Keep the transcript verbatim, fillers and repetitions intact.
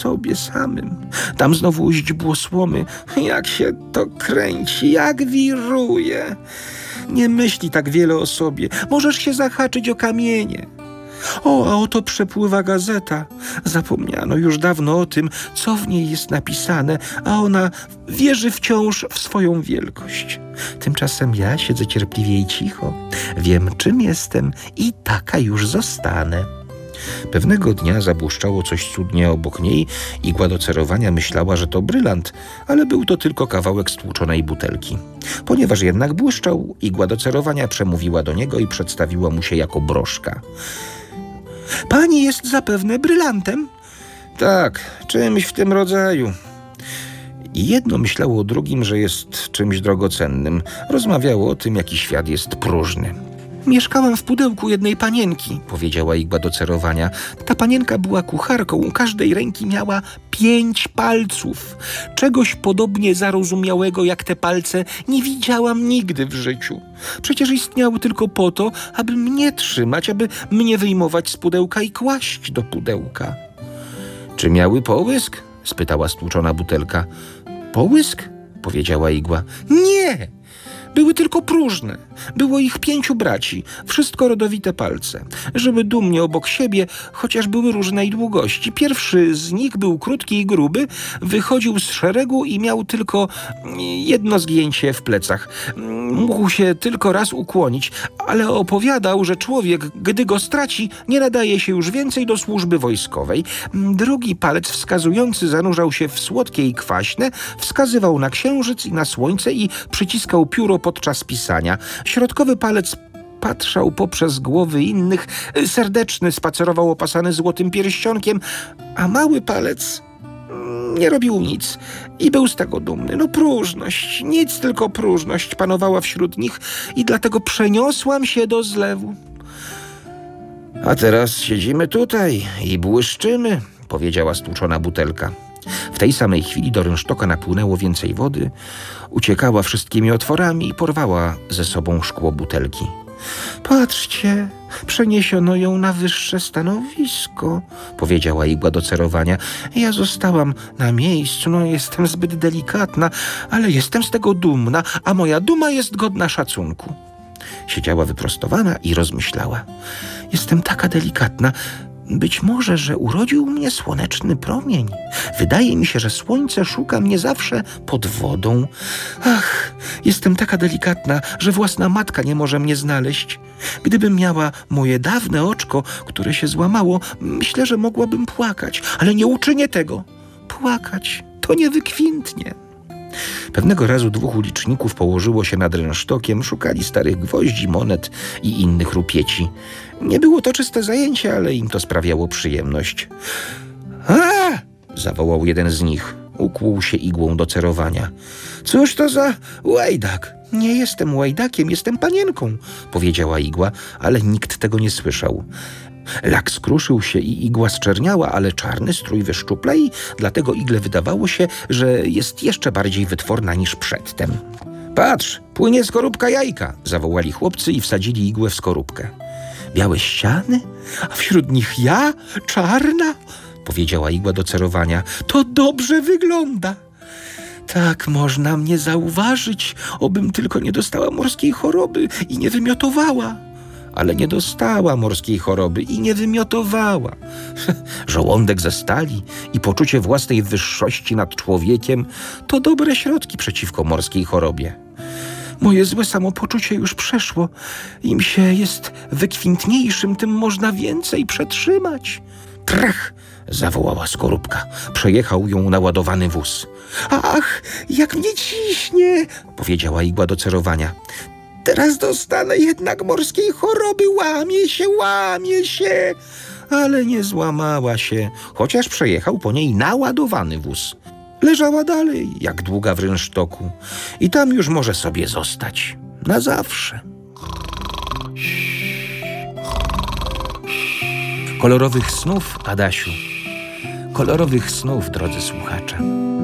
sobie samym. Tam znowu źdźbło słomy. Jak się to kręci, jak wiruje. Nie myśli tak wiele o sobie. Możesz się zahaczyć o kamienie. O, a oto przepływa gazeta. Zapomniano już dawno o tym, co w niej jest napisane, a ona wierzy wciąż w swoją wielkość. Tymczasem ja siedzę cierpliwie i cicho. Wiem, czym jestem i taka już zostanę. Pewnego dnia zabłyszczało coś cudnie obok niej. Igła do cerowania myślała, że to brylant, ale był to tylko kawałek stłuczonej butelki. Ponieważ jednak błyszczał, igła do cerowania przemówiła do niego i przedstawiła mu się jako broszka. Pani jest zapewne brylantem? Tak, czymś w tym rodzaju. I jedno myślało o drugim, że jest czymś drogocennym. Rozmawiało o tym, jaki świat jest próżny. Mieszkałam w pudełku jednej panienki, powiedziała igła do cerowania. Ta panienka była kucharką, u każdej ręki miała pięć palców. Czegoś podobnie zarozumiałego jak te palce nie widziałam nigdy w życiu. Przecież istniały tylko po to, aby mnie trzymać, aby mnie wyjmować z pudełka i kłaść do pudełka. Czy miały połysk? Spytała stłuczona butelka. Połysk? Powiedziała igła. Nie! Były tylko próżne. Było ich pięciu braci, wszystko rodowite palce. Żyły dumnie obok siebie, chociaż były różnej długości. Pierwszy z nich był krótki i gruby, wychodził z szeregu i miał tylko jedno zgięcie w plecach. Mógł się tylko raz ukłonić, ale opowiadał, że człowiek, gdy go straci, nie nadaje się już więcej do służby wojskowej. Drugi palec wskazujący zanurzał się w słodkie i kwaśne, wskazywał na księżyc i na słońce i przyciskał pióro podczas pisania. Środkowy palec patrzał poprzez głowy innych, serdeczny, spacerował opasany złotym pierścionkiem, a mały palec nie robił nic i był z tego dumny. No próżność, nic tylko próżność panowała wśród nich i dlatego przeniosłam się do zlewu. A teraz siedzimy tutaj i błyszczymy, powiedziała stłuczona butelka. W tej samej chwili do rynsztoka napłynęło więcej wody, uciekała wszystkimi otworami i porwała ze sobą szkło butelki. Patrzcie, przeniesiono ją na wyższe stanowisko, powiedziała igła do cerowania. Ja zostałam na miejscu, no jestem zbyt delikatna, ale jestem z tego dumna, a moja duma jest godna szacunku. Siedziała wyprostowana i rozmyślała. Jestem taka delikatna. Być może, że urodził mnie słoneczny promień. Wydaje mi się, że słońce szuka mnie zawsze pod wodą. Ach, jestem taka delikatna, że własna matka nie może mnie znaleźć. Gdybym miała moje dawne oczko, które się złamało, myślę, że mogłabym płakać, ale nie uczynię tego. Płakać to nie wykwintnie. Pewnego razu dwóch uliczników położyło się nad rynsztokiem, szukali starych gwoździ, monet i innych rupieci. Nie było to czyste zajęcie, ale im to sprawiało przyjemność. A! Zawołał jeden z nich. Ukłuł się igłą do cerowania. Cóż to za łajdak? Nie jestem łajdakiem, jestem panienką, powiedziała igła, ale nikt tego nie słyszał. Lak skruszył się i igła zczerniała, ale czarny strój wyszczupla i dlatego igle wydawało się, że jest jeszcze bardziej wytworna niż przedtem. Patrz, płynie skorupka jajka, zawołali chłopcy i wsadzili igłę w skorupkę. Białe ściany? A wśród nich ja? Czarna? Powiedziała igła do cerowania. To dobrze wygląda. Tak można mnie zauważyć, obym tylko nie dostała morskiej choroby i nie wymiotowała. Ale nie dostała morskiej choroby i nie wymiotowała. Żołądek ze stali i poczucie własnej wyższości nad człowiekiem to dobre środki przeciwko morskiej chorobie. Moje złe samopoczucie już przeszło. Im się jest wykwintniejszym, tym można więcej przetrzymać. Trach! Zawołała skorupka. Przejechał ją naładowany wóz. Ach, jak mnie ciśnie! Powiedziała igła do cerowania. Teraz dostanę jednak morskiej choroby, łamie się, łamie się. Ale nie złamała się, chociaż przejechał po niej naładowany wóz. Leżała dalej, jak długa w rynsztoku. I tam już może sobie zostać. Na zawsze. Kolorowych snów, Adasiu. Kolorowych snów, drodzy słuchacze.